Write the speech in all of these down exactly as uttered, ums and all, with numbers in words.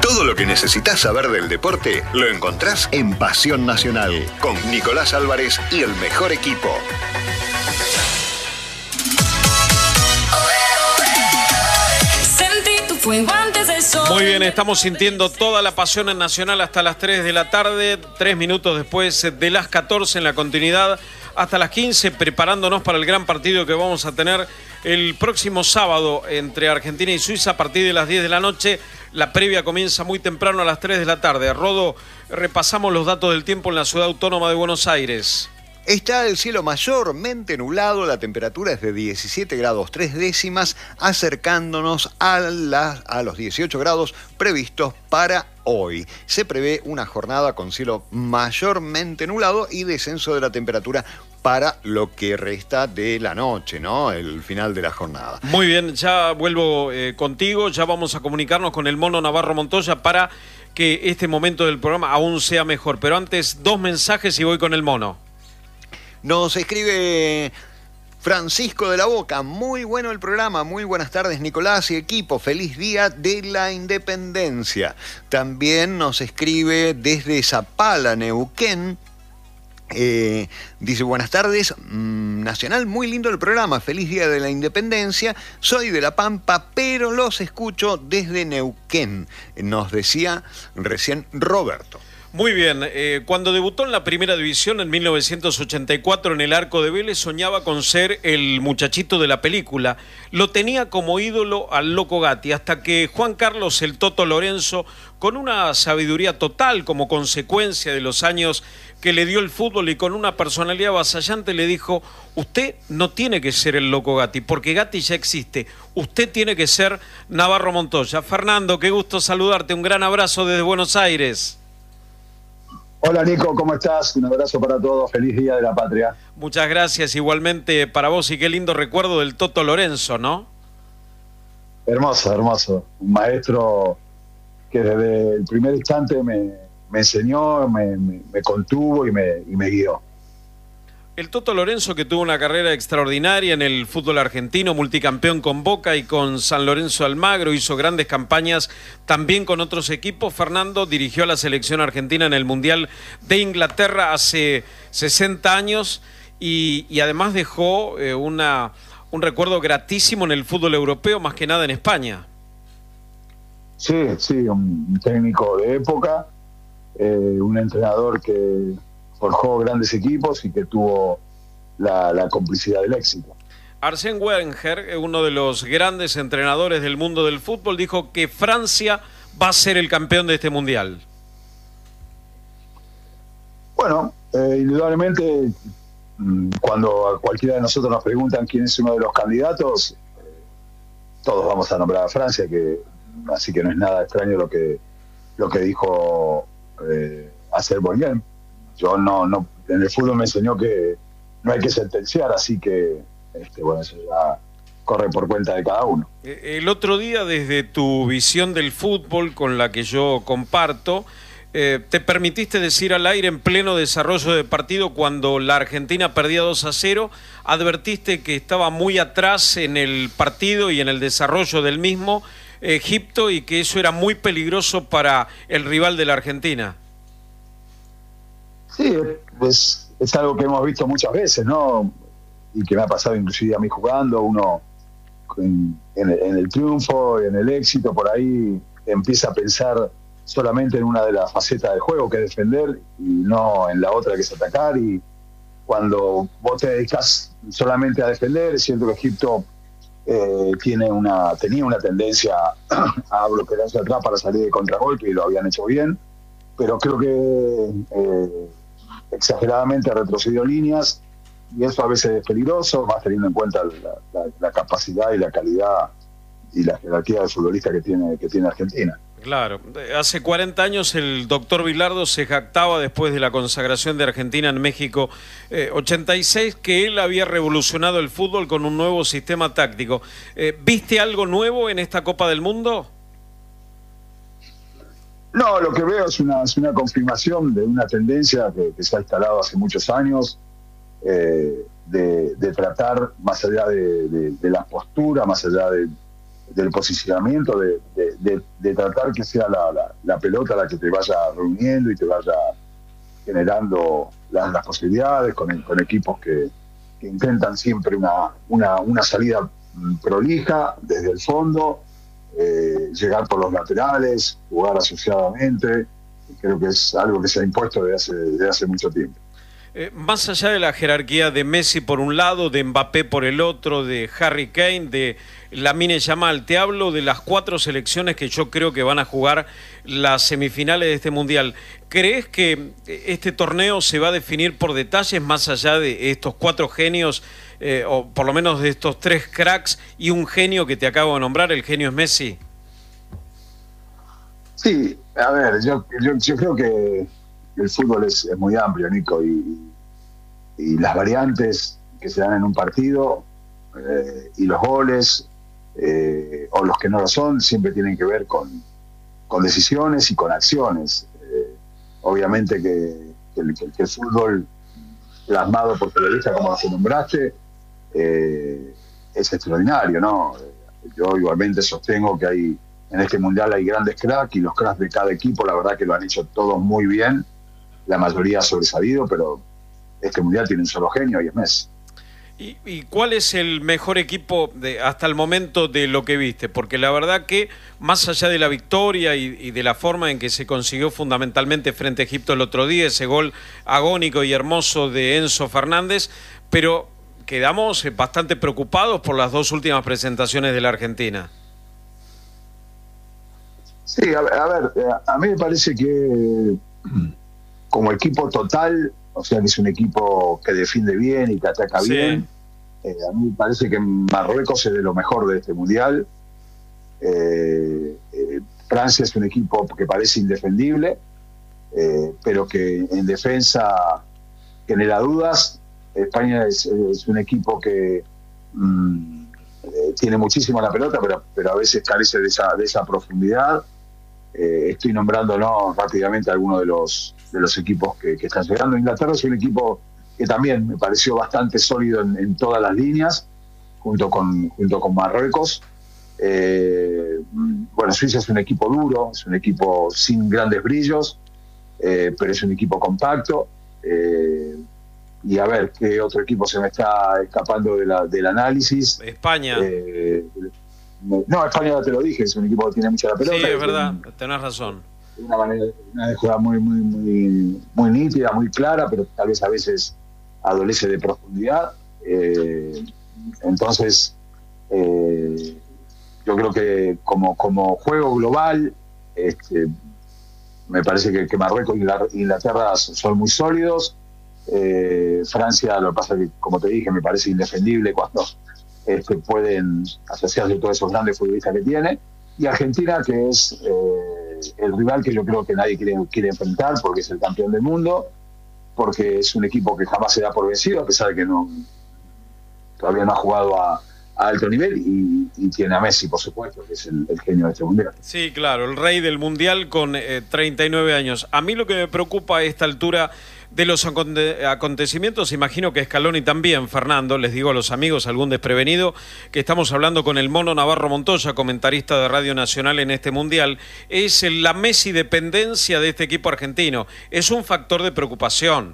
Todo lo que necesitas saber del deporte lo encontrás en Pasión Nacional, con Nicolás Álvarez y el mejor equipo. Muy bien, estamos sintiendo toda la pasión en Nacional hasta las tres de la tarde, tres minutos después de las catorce en la continuidad, hasta las quince, preparándonos para el gran partido que vamos a tener el próximo sábado entre Argentina y Suiza a partir de las diez de la noche. La previa comienza muy temprano a las tres de la tarde. Rodo, repasamos los datos del tiempo en la ciudad autónoma de Buenos Aires. Está el cielo mayormente nublado, la temperatura es de diecisiete grados tres décimas, acercándonos a, la, a los dieciocho grados previstos para hoy. Se prevé una jornada con cielo mayormente nublado y descenso de la temperatura para lo que resta de la noche, ¿no? El final de la jornada. Muy bien, ya vuelvo eh, contigo, ya vamos a comunicarnos con el Mono Navarro Montoya para que este momento del programa aún sea mejor. Pero antes, dos mensajes y voy con el Mono. Nos escribe Francisco de la Boca, muy bueno el programa, muy buenas tardes Nicolás y equipo, feliz día de la independencia. También nos escribe desde Zapala, Neuquén, eh, dice buenas tardes, mmm, Nacional, muy lindo el programa, feliz día de la independencia, soy de La Pampa, pero los escucho desde Neuquén, nos decía recién Roberto. Muy bien, eh, cuando debutó en la primera división en mil novecientos ochenta y cuatro en el Arco de Vélez soñaba con ser el muchachito de la película. Lo tenía como ídolo al Loco Gatti, hasta que Juan Carlos el Toto Lorenzo, con una sabiduría total como consecuencia de los años que le dio el fútbol y con una personalidad avasallante, le dijo: usted no tiene que ser el Loco Gatti, porque Gatti ya existe, usted tiene que ser Navarro Montoya. Fernando, qué gusto saludarte, un gran abrazo desde Buenos Aires. Hola Nico, ¿cómo estás? Un abrazo para todos, feliz Día de la Patria. Muchas gracias, igualmente para vos, y qué lindo recuerdo del Toto Lorenzo, ¿no? Hermoso, hermoso. Un maestro que desde el primer instante me, me enseñó, me, me, me contuvo y me, y me guió. El Toto Lorenzo, que tuvo una carrera extraordinaria en el fútbol argentino, multicampeón con Boca y con San Lorenzo Almagro, hizo grandes campañas también con otros equipos. Fernando dirigió a la selección argentina en el Mundial de Inglaterra hace sesenta años y, y además dejó eh, una, un recuerdo gratísimo en el fútbol europeo, más que nada en España. Sí, sí, un técnico de época, eh, un entrenador que forjó grandes equipos y que tuvo la, la complicidad del éxito. Arsène Wenger, uno de los grandes entrenadores del mundo del fútbol, dijo que Francia va a ser el campeón de este mundial. Bueno, eh, indudablemente, cuando a cualquiera de nosotros nos preguntan quién es uno de los candidatos, eh, todos vamos a nombrar a Francia, que así que no es nada extraño lo que lo que dijo eh, Arsène Wenger. Yo no, no, en el fútbol me enseñó que no hay que sentenciar, así que, este, bueno, eso ya corre por cuenta de cada uno. El otro día, desde tu visión del fútbol, con la que yo comparto, eh, te permitiste decir al aire en pleno desarrollo de partido, cuando la Argentina perdía dos a cero, advertiste que estaba muy atrás en el partido y en el desarrollo del mismo Egipto, y que eso era muy peligroso para el rival de la Argentina. Sí, es, es algo que hemos visto muchas veces, ¿no? Y que me ha pasado inclusive a mí jugando. Uno en, en, el, en el triunfo, en el éxito, por ahí empieza a pensar solamente en una de las facetas del juego, que es defender, y no en la otra, que es atacar. Y cuando vos te dedicas solamente a defender, es cierto que Egipto eh, tiene una, tenía una tendencia a bloquear hacia atrás para salir de contragolpe, y lo habían hecho bien, pero creo que eh, exageradamente retrocedió líneas, y eso a veces es peligroso, más teniendo en cuenta la, la, la capacidad y la calidad y la jerarquía de futbolista que tiene, que tiene Argentina. Claro, hace cuarenta años el doctor Bilardo se jactaba, después de la consagración de Argentina en México eh, ochenta y seis, que él había revolucionado el fútbol con un nuevo sistema táctico. Eh, ¿Viste algo nuevo en esta Copa del Mundo? No, lo que veo es una, es una confirmación de una tendencia que, que se ha instalado hace muchos años, eh, de, de tratar, más allá de, de, de la postura, más allá de, del posicionamiento, de, de, de, de tratar que sea la, la, la pelota la que te vaya reuniendo y te vaya generando las, las posibilidades con, con equipos que, que intentan siempre una, una, una salida prolija desde el fondo, eh, llegar por los laterales, jugar asociadamente. Creo que es algo que se ha impuesto desde hace, desde hace mucho tiempo. Eh, más allá de la jerarquía de Messi por un lado, de Mbappé por el otro, de Harry Kane, de Lamine Yamal, te hablo de las cuatro selecciones que yo creo que van a jugar las semifinales de este Mundial. ¿Crees que este torneo se va a definir por detalles más allá de estos cuatro genios, eh, o por lo menos de estos tres cracks y un genio que te acabo de nombrar? El genio es Messi. Sí, a ver, yo, yo, yo creo que el fútbol es, es muy amplio, Nico, y, y las variantes que se dan en un partido eh, y los goles eh, o los que no lo son siempre tienen que ver con, con decisiones y con acciones. Eh, obviamente que, que, el, que el fútbol plasmado por periodistas como los que nombraste eh, es extraordinario, ¿no? Yo igualmente sostengo que hay en este mundial hay grandes cracks y los cracks de cada equipo la verdad que lo han hecho todos muy bien, la mayoría ha sobresalido, pero este mundial tiene un solo genio y es Messi. ¿Y, y cuál es el mejor equipo de, hasta el momento de lo que viste? Porque la verdad que más allá de la victoria y, y de la forma en que se consiguió fundamentalmente frente a Egipto el otro día, ese gol agónico y hermoso de Enzo Fernández, pero quedamos bastante preocupados por las dos últimas presentaciones de la Argentina. Sí, a ver, a, ver, a mí me parece que como equipo total, o sea que es un equipo que defiende bien y que ataca sí. bien, eh, a mí me parece que Marruecos es de lo mejor de este mundial. Eh, eh, Francia es un equipo que parece indefendible, eh, pero que en defensa genera dudas. España es, es un equipo que mmm, eh, tiene muchísimo la pelota, pero, pero a veces carece de esa, de esa profundidad. Eh, estoy nombrando ¿no? rápidamente algunos de los de los equipos que, que están llegando. Inglaterra es un equipo que también me pareció bastante sólido en, en todas las líneas, junto con, junto con Marruecos. Eh, bueno, Suiza es un equipo duro, es un equipo sin grandes brillos, eh, pero es un equipo compacto. Eh, y a ver, ¿qué otro equipo se me está escapando de la, del análisis? España. Eh, no, España ya te lo dije, es un equipo que tiene mucha la pelota. Sí, es verdad, un, tenés razón. Una manera una de jugar muy, muy, muy, muy nítida, muy clara, pero tal vez a veces adolece de profundidad. Eh, entonces, eh, yo creo que como, como juego global, este, me parece que, que Marruecos y Inglaterra son muy sólidos. Eh, Francia, lo que pasa es que, como te dije, me parece indefendible cuando este, pueden asociarse todos esos grandes futbolistas que tiene. Y Argentina, que es eh, el rival que yo creo que nadie quiere, quiere enfrentar, porque es el campeón del mundo, porque es un equipo que jamás se da por vencido, a pesar de que no todavía no ha jugado a, a alto nivel, y, y tiene a Messi, por supuesto, que es el, el genio de este mundial. Sí, claro, el rey del mundial con eh, treinta y nueve años. A mí lo que me preocupa a esta altura de los acontecimientos, imagino que Scaloni también, Fernando, les digo a los amigos, algún desprevenido, que estamos hablando con el Mono Navarro Montoya, comentarista de Radio Nacional en este Mundial, es la Messi dependencia de este equipo argentino. Es un factor de preocupación.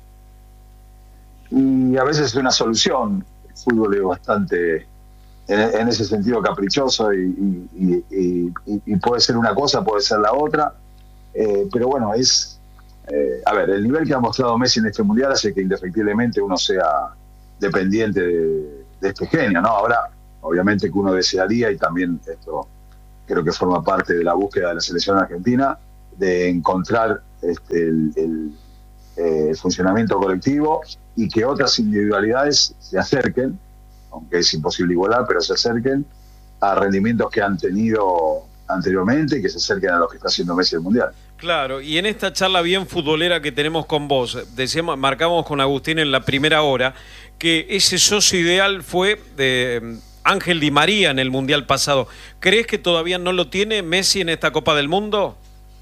Y a veces es una solución. El fútbol es bastante, en, en ese sentido, caprichoso y, y, y, y, y puede ser una cosa, puede ser la otra, eh, pero bueno, es... Eh, a ver, el nivel que ha mostrado Messi en este mundial hace que indefectiblemente uno sea dependiente de, de este genio, ¿no? Ahora, obviamente que uno desearía, y también esto creo que forma parte de la búsqueda de la selección argentina, de encontrar este, el, el, eh, el funcionamiento colectivo y que otras individualidades se acerquen, aunque es imposible igualar, pero se acerquen a rendimientos que han tenido anteriormente y que se acerquen a los que está haciendo Messi el mundial. Claro, y en esta charla bien futbolera que tenemos con vos, decíamos, marcamos con Agustín en la primera hora que ese socio ideal fue de Ángel Di María en el Mundial pasado. ¿Crees que todavía no lo tiene Messi en esta Copa del Mundo?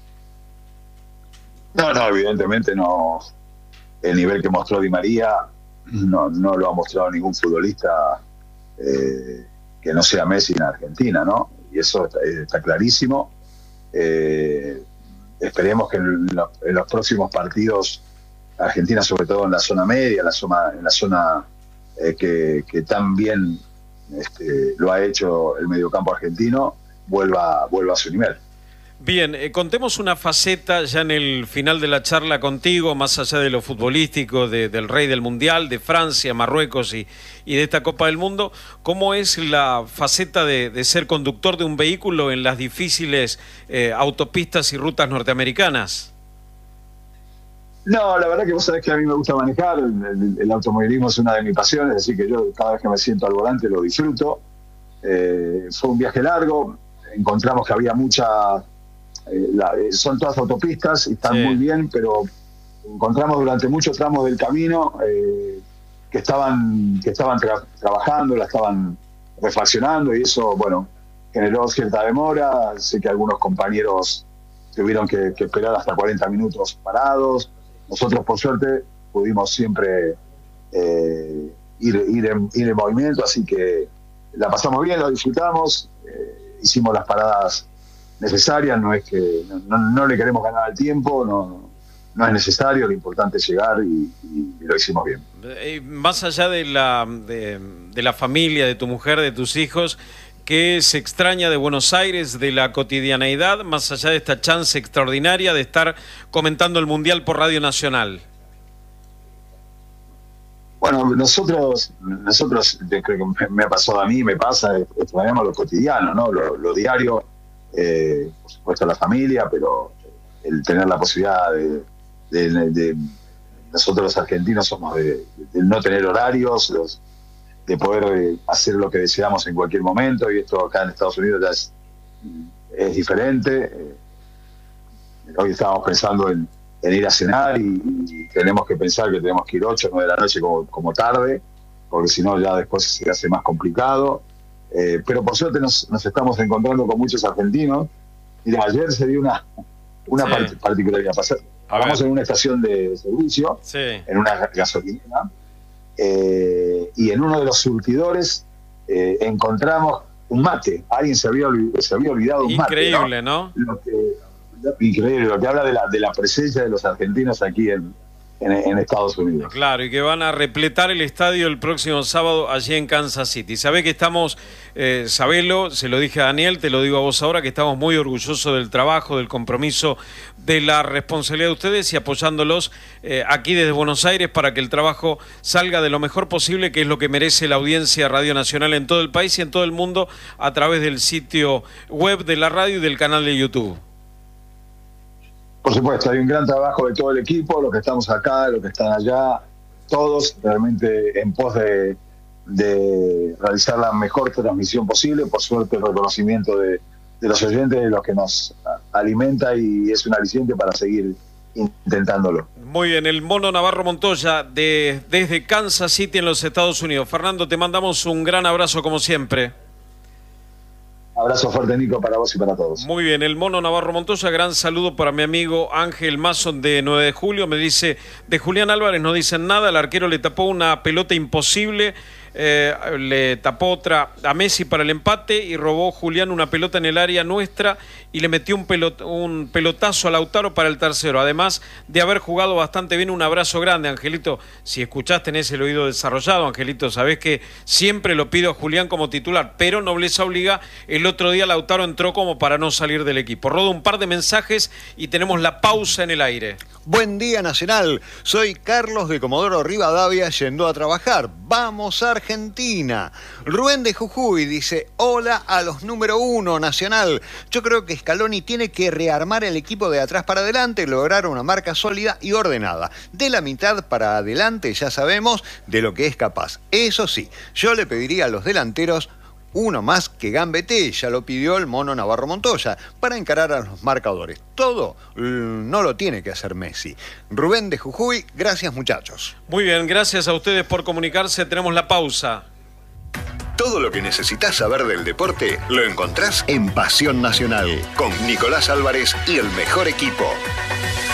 No, no, evidentemente no. El nivel que mostró Di María no, no lo ha mostrado ningún futbolista eh, que no sea Messi en Argentina, ¿no? Y eso está, está clarísimo. Eh, esperemos que en, lo, en los próximos partidos Argentina, sobre todo en la zona media, en la zona, en la zona eh, que, que tan bien este, lo ha hecho el mediocampo argentino, vuelva, vuelva a su nivel. Bien, eh, contemos una faceta ya en el final de la charla contigo, más allá de lo futbolístico, de, del rey del mundial, de Francia, Marruecos y, y de esta Copa del Mundo. ¿Cómo es la faceta de, de ser conductor de un vehículo en las difíciles eh, autopistas y rutas norteamericanas? No, la verdad que vos sabés que a mí me gusta manejar, el, el, el automovilismo es una de mis pasiones, así que yo cada vez que me siento al volante lo disfruto. Eh, fue un viaje largo, encontramos que había mucha... Eh, la, son todas autopistas y están sí. muy bien, pero encontramos durante muchos tramos del camino eh, que estaban que estaban tra trabajando, la estaban refaccionando y eso, bueno, generó cierta demora. Sé que algunos compañeros tuvieron que, que esperar hasta cuarenta minutos parados. Nosotros, por suerte, pudimos siempre eh, ir, ir, en, ir en movimiento, así que la pasamos bien, lo disfrutamos, eh, hicimos las paradas necesarias, no es que no, no le queremos ganar al tiempo, no, no es necesario, lo importante es llegar y, y, y lo hicimos bien. Eh, más allá de la, de, de la familia, de tu mujer, de tus hijos, ¿qué se extraña de Buenos Aires, de la cotidianeidad, más allá de esta chance extraordinaria de estar comentando el Mundial por Radio Nacional? Bueno, nosotros, nosotros creo que me ha pasado a mí, me pasa, extrañamos lo cotidiano, ¿no? Lo, lo diario. Eh, por supuesto la familia, pero el tener la posibilidad de, de, de, de nosotros los argentinos somos de, de, de no tener horarios, los, de poder hacer lo que deseamos en cualquier momento, y esto acá en Estados Unidos ya es, es diferente. Eh, hoy estábamos pensando en, en ir a cenar y, y tenemos que pensar que tenemos que ir ocho o nueve de la noche como, como tarde, porque si no ya después se hace más complicado. Eh, pero por suerte nos, nos estamos encontrando con muchos argentinos. Mira, ayer se dio una, una sí. part particularidad. Pasamos en una estación de servicio, sí. en una gasolinera, eh, y en uno de los surtidores eh, encontramos un mate. Alguien se había, se había olvidado un increíble, mate. Increíble, ¿no? ¿no? Lo que, increíble, lo que habla de la, de la presencia de los argentinos aquí en, En, en Estados Unidos. Claro, y que van a repletar el estadio el próximo sábado allí en Kansas City. Sabés que estamos, eh, sabelo, se lo dije a Daniel, te lo digo a vos ahora, que estamos muy orgullosos del trabajo, del compromiso, de la responsabilidad de ustedes y apoyándolos eh, aquí desde Buenos Aires para que el trabajo salga de lo mejor posible, que es lo que merece la audiencia Radio Nacional en todo el país y en todo el mundo a través del sitio web de la radio y del canal de YouTube. Por supuesto, hay un gran trabajo de todo el equipo, los que estamos acá, los que están allá, todos realmente en pos de, de realizar la mejor transmisión posible. Por suerte, el reconocimiento de, de los oyentes es lo que nos alimenta y es un aliciente para seguir intentándolo. Muy bien, el Mono Navarro Montoya de, desde Kansas City en los Estados Unidos. Fernando, te mandamos un gran abrazo como siempre. Abrazo fuerte, Nico, para vos y para todos. Muy bien, el Mono Navarro Montoya, gran saludo para mi amigo Ángel Mason de nueve de julio. Me dice, de Julián Álvarez no dicen nada, el arquero le tapó una pelota imposible, eh, le tapó otra a Messi para el empate y robó Julián una pelota en el área nuestra y le metió un, pelot un pelotazo a Lautaro para el tercero. Además de haber jugado bastante bien, un abrazo grande, Angelito. Si escuchás, tenés el oído desarrollado, Angelito. Sabés que siempre lo pido a Julián como titular, pero nobleza obliga. El otro día Lautaro entró como para no salir del equipo. Rodo un par de mensajes y tenemos la pausa en el aire. Buen día, Nacional. Soy Carlos de Comodoro Rivadavia yendo a trabajar. ¡Vamos, Argentina! Rubén de Jujuy dice, hola a los número uno, Nacional. Yo creo que Scaloni tiene que rearmar el equipo de atrás para adelante, lograr una marca sólida y ordenada. De la mitad para adelante ya sabemos de lo que es capaz. Eso sí, yo le pediría a los delanteros uno más que gambetee, ya lo pidió el Mono Navarro Montoya, para encarar a los marcadores. Todo no lo tiene que hacer Messi. Rubén de Jujuy, gracias muchachos. Muy bien, gracias a ustedes por comunicarse. Tenemos la pausa. Todo lo que necesitas saber del deporte lo encontrás en Pasión Nacional, con Nicolás Álvarez y el mejor equipo.